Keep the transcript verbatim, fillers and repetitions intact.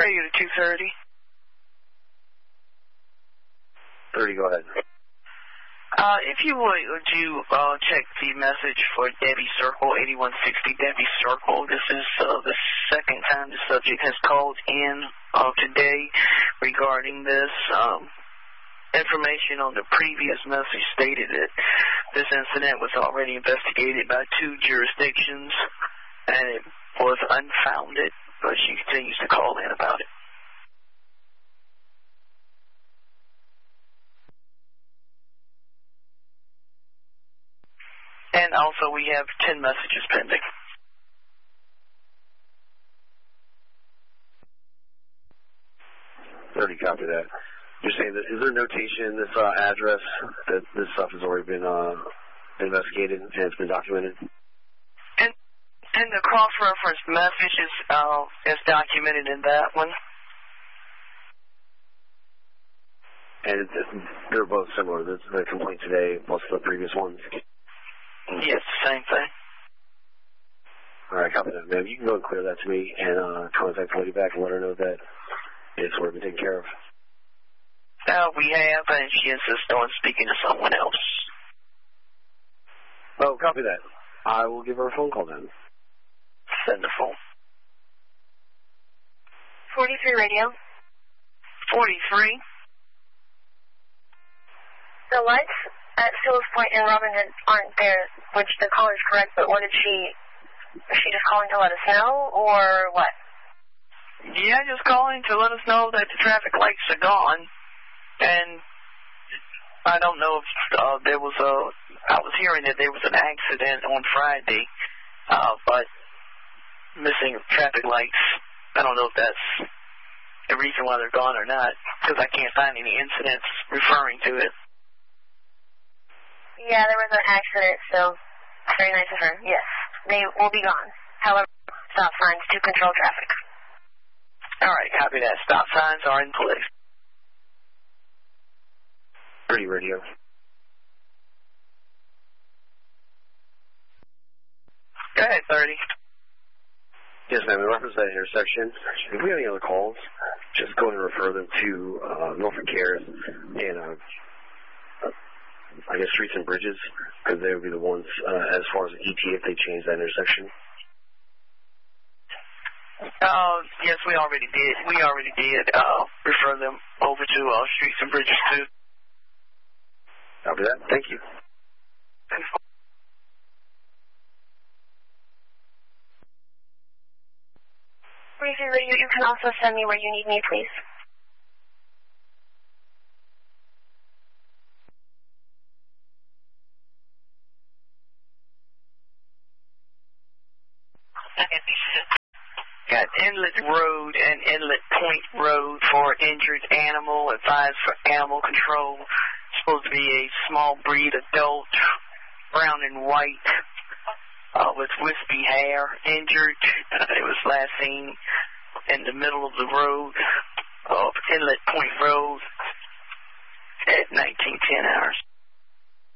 Radio to two thirty. thirty, go ahead. Uh, if you would, would you uh, check the message for Debbie Circle, eighty-one sixty Debbie Circle. This is uh, the second time the subject has called in uh, today regarding this. Um, information on the previous message stated that this incident was already investigated by two jurisdictions and it was unfounded, but she continues to call in about it. And also we have ten messages pending. thirty, copy that. You're saying that, is there notation in this uh, address that this stuff has already been uh, investigated and it's been documented? And, and the cross-reference message is, uh, is documented in that one. And it, it, they're both similar, the, the complaint today plus the previous ones? Yes, same thing. All right, copy that, ma'am. You can go and clear that to me and uh, contact the lady back and let her know that it's already been taken care of. Uh, we have, and she insists on speaking to someone else. Oh, copy that. I will give her a phone call then. Send the phone. forty-three Radio. forty-three. The lights at Phillips Point and Robinson aren't there, which the caller is correct, but what did she, is she just calling to let us know, or what? Yeah, just calling to let us know that the traffic lights are gone, and I don't know if uh, there was a, I was hearing that there was an accident on Friday, uh, but missing traffic lights, I don't know if that's the reason why they're gone or not, because I can't find any incidents referring to it. Yeah, there was an accident, so very nice of her. Yes, they will be gone. However, stop signs to control traffic. All right, copy that. Stop signs are in place. thirty Radio. Go ahead, thirty. Yes, ma'am. In reference to that intersection, if we have any other calls, just go ahead and refer them to uh, Norfolk Cares and uh, I guess Streets and Bridges, because they would be the ones, uh, as far as the E T, if they change that intersection. Uh, yes, we already did. We already did uh, refer them over to uh, Streets and Bridges, too. Copy that. Thank you. forty-three Radio, you can also send me where you need me, please. Got Inlet Road and Inlet Point Road for injured animal, advised for animal control. Supposed to be a small breed adult, brown and white, uh, with wispy hair, injured. Uh, it was last seen in the middle of the road of Inlet Point Road at nineteen ten hours.